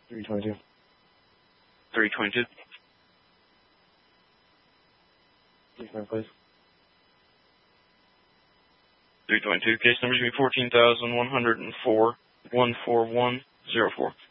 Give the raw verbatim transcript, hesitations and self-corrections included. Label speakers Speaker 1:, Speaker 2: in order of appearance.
Speaker 1: three twenty-two.
Speaker 2: three twenty-two.
Speaker 1: Case number, please.
Speaker 2: three twenty-two. Case number is going to be fourteen thousand one hundred four, one four one zero four.